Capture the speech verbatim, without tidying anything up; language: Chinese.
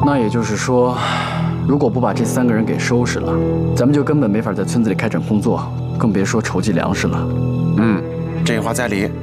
那也就是说，如果不把这三个人给收拾了，咱们就根本没法在村子里开展工作，更别说筹集粮食了。 嗯，这话在理。